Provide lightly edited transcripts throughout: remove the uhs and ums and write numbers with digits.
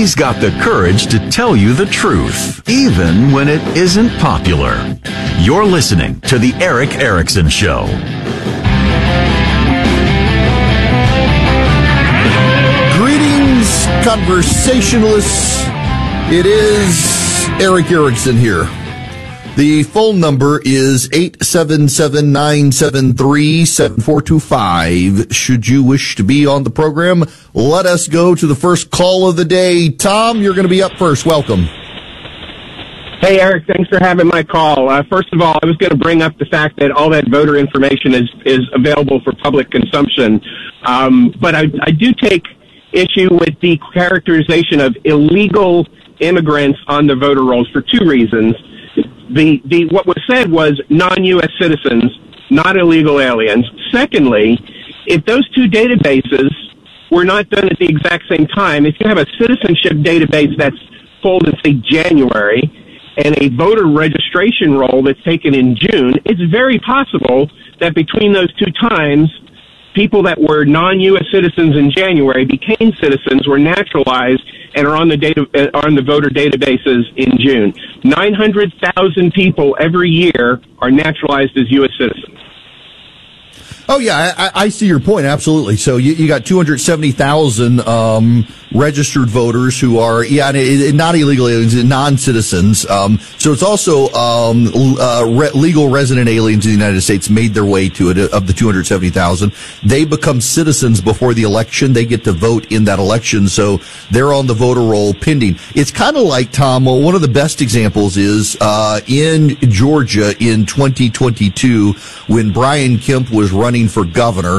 He's got the courage to tell you the truth, even when it isn't popular. You're listening to The Erick Erickson Show. Greetings, conversationalists. It is Erick Erickson here. The phone number is 877-973-7425. Should you wish to be on the program, let us go to the first call of the day. Tom, you're going to be up first. Welcome. Hey, Eric, thanks for having my call. First of all, I was going to bring up the fact that all that voter information is available for public consumption. But I do take issue with the characterization of illegal immigrants on the voter rolls for two reasons. What was said was non-U.S. citizens, not illegal aliens. Secondly, if those two databases were not done at the exact same time, if you have a citizenship database that's pulled in, say, January, and a voter registration roll that's taken in June, it's very possible that between those two times, people that were non-U.S. citizens in January became citizens, were naturalized, and are on the voter databases in June. 900,000 people every year are naturalized as U.S. citizens. Oh, yeah, I see your point, absolutely. So you got 270,000 registered voters who are, not illegal aliens, non-citizens. So it's also legal resident aliens in the United States made their way to it, of the 270,000. They become citizens before the election. They get to vote in that election, so they're on the voter roll pending. It's kind of like, Tom, one of the best examples is in Georgia in 2022 when Brian Kemp was running for governor,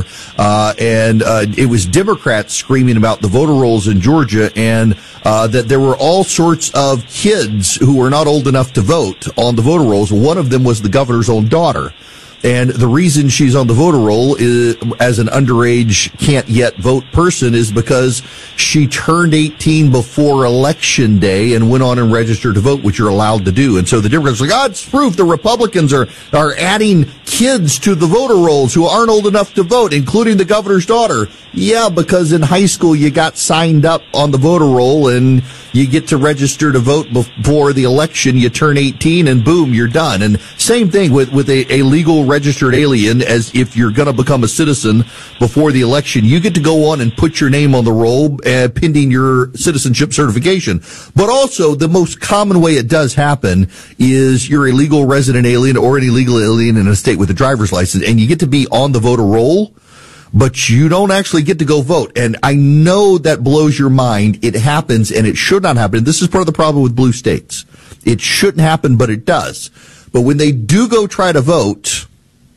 and it was Democrats screaming about the voter rolls in Georgia, and that there were all sorts of kids who were not old enough to vote on the voter rolls. One of them was the governor's own daughter. And the reason she's on the voter roll is, as an underage can't yet vote person, is because she turned 18 before election day and went on and registered to vote, which you're allowed to do. And so the Democrats are like, it's proof the Republicans are adding kids to the voter rolls who aren't old enough to vote, including the governor's daughter. Yeah, because in high school you got signed up on the voter roll and you get to register to vote before the election. You turn 18 and boom, you're done. And same thing with a legal registered alien, as if you're going to become a citizen before the election. You get to go on and put your name on the roll pending your citizenship certification. But also, the most common way it does happen is you're a legal resident alien or an illegal alien in a state with a driver's license, and you get to be on the voter roll, but you don't actually get to go vote. And I know that blows your mind. It happens, and it should not happen. This is part of the problem with blue states. It shouldn't happen, but it does. But when they do go try to vote,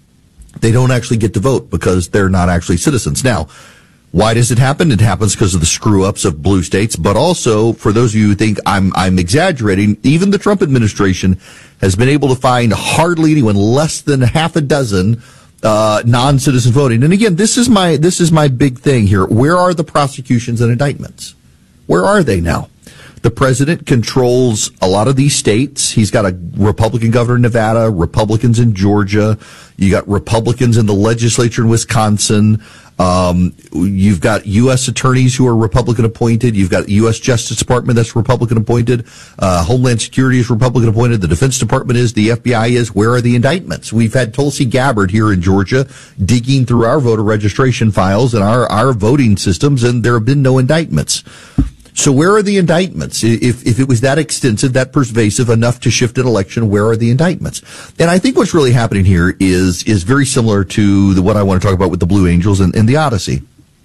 they don't actually get to vote because they're not actually citizens. Now, why does it happen? It happens because of the screw-ups of blue states, but also, for those of you who think I'm exaggerating, even the Trump administration has been able to find hardly anyone, less than half a dozen non-citizen voting. And again, this is my big thing here. Where are the prosecutions and indictments? Where are they now? The president controls a lot of these states. He's got a Republican governor in Nevada, Republicans in Georgia. You got Republicans in the legislature in Wisconsin. You've got U.S. attorneys who are Republican appointed. You've got U.S. Justice Department that's Republican appointed. Homeland Security is Republican appointed. The Defense Department is. The FBI is. Where are the indictments? We've had Tulsi Gabbard here in Georgia digging through our voter registration files and our voting systems, and there have been no indictments. So where are the indictments? If it was that extensive, that pervasive enough to shift an election, where are the indictments? And I think what's really happening here is very similar to what I want to talk about with the Blue Angels and the Odyssey.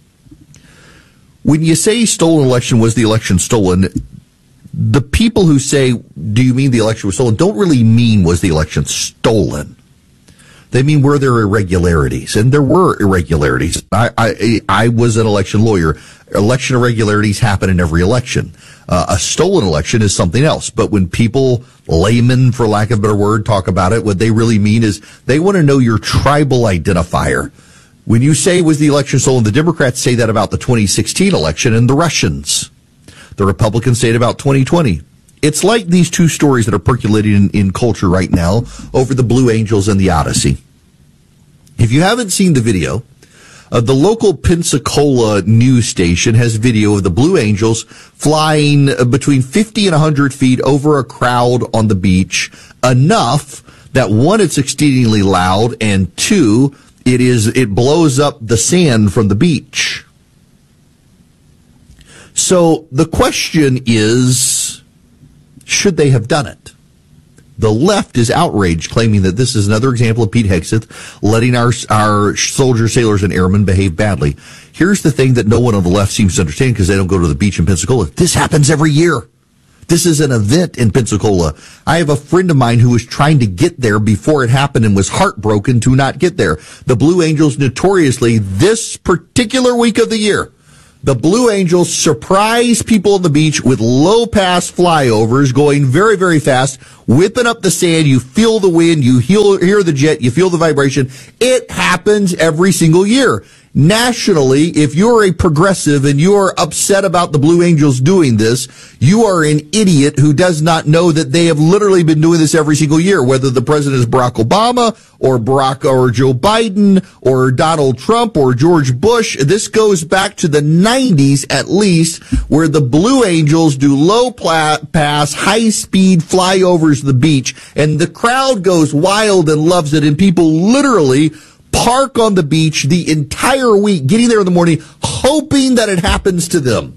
When you say stolen election, was the election stolen? The people who say, do you mean the election was stolen, don't really mean was the election stolen. They mean, were there irregularities? And there were irregularities. I was an election lawyer. Election irregularities happen in every election. A stolen election is something else. But when people, laymen, for lack of a better word, talk about it, what they really mean is they want to know your tribal identifier. When you say, was the election stolen, the Democrats say that about the 2016 election and the Russians. The Republicans say it about 2020. It's like these two stories that are percolating in culture right now over the Blue Angels and the Odyssey. If you haven't seen the video, The local Pensacola news station has video of the Blue Angels flying between 50 and 100 feet over a crowd on the beach, enough that, one, it's exceedingly loud, and two, it blows up the sand from the beach. So the question is, should they have done it? The left is outraged, claiming that this is another example of Pete Hegseth letting our soldiers, sailors, and airmen behave badly. Here's the thing that no one on the left seems to understand, because they don't go to the beach in Pensacola. This happens every year. This is an event in Pensacola. I have a friend of mine who was trying to get there before it happened and was heartbroken to not get there. The Blue Angels, notoriously, this particular week of the year, the Blue Angels surprise people on the beach with low-pass flyovers going very, very fast, whipping up the sand. You feel the wind, you hear the jet, you feel the vibration. It happens every single year. Nationally, if you're a progressive and you're upset about the Blue Angels doing this, you are an idiot who does not know that they have literally been doing this every single year, whether the president is Barack Obama or Joe Biden or Donald Trump or George Bush. This goes back to the 90s at least, where the Blue Angels do low-pass, high-speed flyovers of the beach, and the crowd goes wild and loves it, and people literally park on the beach the entire week, getting there in the morning, hoping that it happens to them.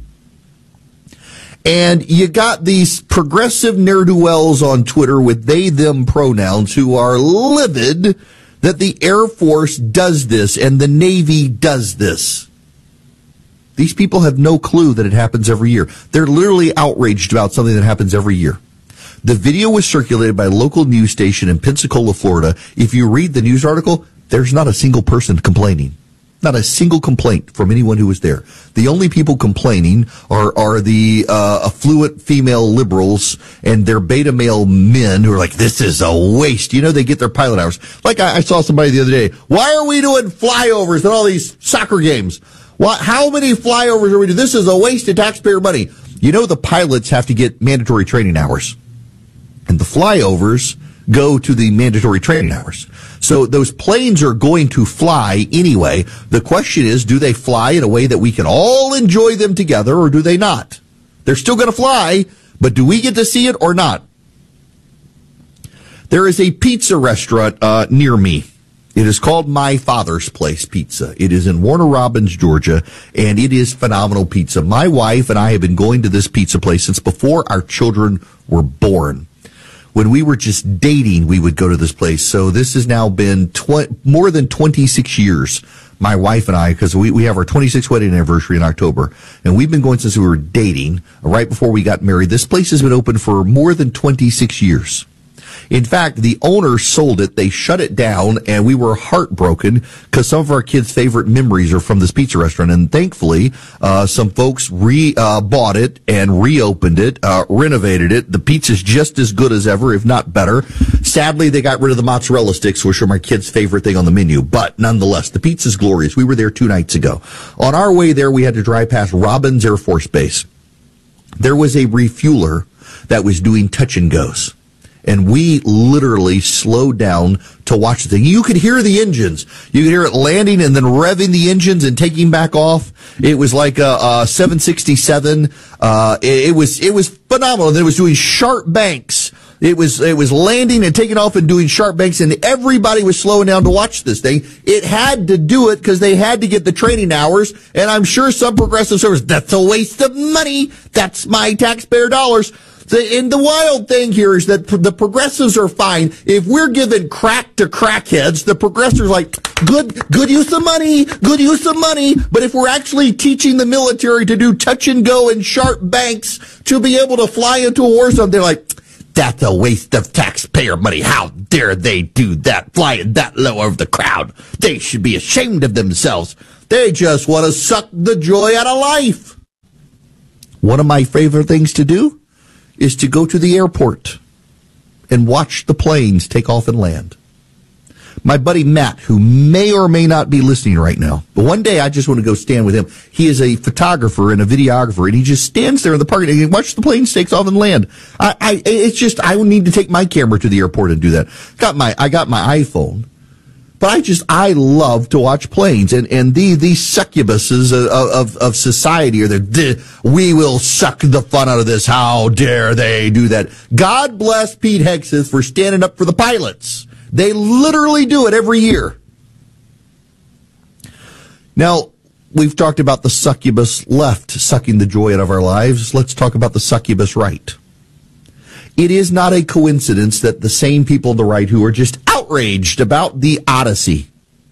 And you got these progressive ne'er-do-wells on Twitter with they, them pronouns who are livid that the Air Force does this and the Navy does this. These people have no clue that it happens every year. They're literally outraged about something that happens every year. The video was circulated by a local news station in Pensacola, Florida. If you read the news article, there's not a single person complaining. Not a single complaint from anyone who was there. The only people complaining are the affluent female liberals and their beta male men who are like, this is a waste. You know, they get their pilot hours. Like I saw somebody the other day. Why are we doing flyovers at all these soccer games? How many flyovers are we doing? This is a waste of taxpayer money. You know, the pilots have to get mandatory training hours. And the flyovers go to the mandatory training hours. So those planes are going to fly anyway. The question is, do they fly in a way that we can all enjoy them together, or do they not? They're still going to fly, but do we get to see it or not? There is a pizza restaurant near me. It is called My Father's Place Pizza. It is in Warner Robins, Georgia, and it is phenomenal pizza. My wife and I have been going to this pizza place since before our children were born. When we were just dating, we would go to this place. So this has now been more than 26 years, my wife and I, because we have our 26th wedding anniversary in October. And we've been going since we were dating, right before we got married. This place has been open for more than 26 years. In fact, the owner sold it. They shut it down, and we were heartbroken because some of our kids' favorite memories are from this pizza restaurant. And thankfully, some folks bought it and reopened it, renovated it. The pizza's just as good as ever, if not better. Sadly, they got rid of the mozzarella sticks, which are my kids' favorite thing on the menu. But nonetheless, the pizza's glorious. We were there 2 nights ago. On our way there, we had to drive past Robins Air Force Base. There was a refueler that was doing touch and goes. And we literally slowed down to watch the thing. You could hear the engines. You could hear it landing and then revving the engines and taking back off. It was like a 767. It was phenomenal. And it was doing sharp banks. It was landing and taking off and doing sharp banks, and everybody was slowing down to watch this thing. It had to do it because they had to get the training hours, and I'm sure some progressive service, that's a waste of money. That's my taxpayer dollars. And the wild thing here is that the progressives are fine. If we're giving crack to crackheads, the progressives are like, good use of money, good use of money. But if we're actually teaching the military to do touch and go and sharp banks to be able to fly into a war zone, they're like, that's a waste of taxpayer money. How dare they do that, flying that low over the crowd? They should be ashamed of themselves. They just want to suck the joy out of life. One of my favorite things to do is to go to the airport and watch the planes take off and land. My buddy Matt, who may or may not be listening right now, but one day I just want to go stand with him. He is a photographer and a videographer, and he just stands there in the parking lot and watches the planes take off and land. I would need to take my camera to the airport and do that. I got my iPhone, But I love to watch planes, and these succubuses of society are we will suck the fun out of this. How dare they do that? God bless Pete Hegseth for standing up for the pilots. They literally do it every year. Now, we've talked about the succubus left sucking the joy out of our lives. Let's talk about the succubus right. It is not a coincidence that the same people on the right who are just outraged about the Odyssey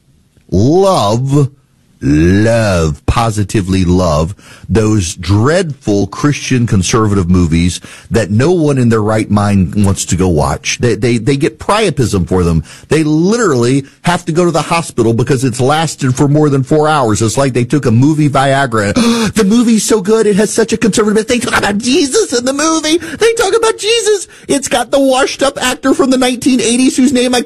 positively love those dreadful Christian conservative movies that no one in their right mind wants to go watch. They get priapism for them. They literally have to go to the hospital because it's lasted for more than 4 hours. It's like they took a movie Viagra. The movie's so good. It has such a conservative. They talk about Jesus in the movie. They talk about Jesus. It's got the washed up actor from the 1980s whose name I